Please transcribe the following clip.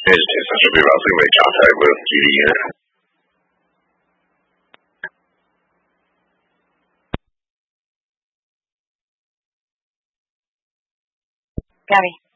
အဲ့ဒီဆက်ပြပါစိတ်မဲ့ချတိုင်းပဲကြည်ရည် Gabby.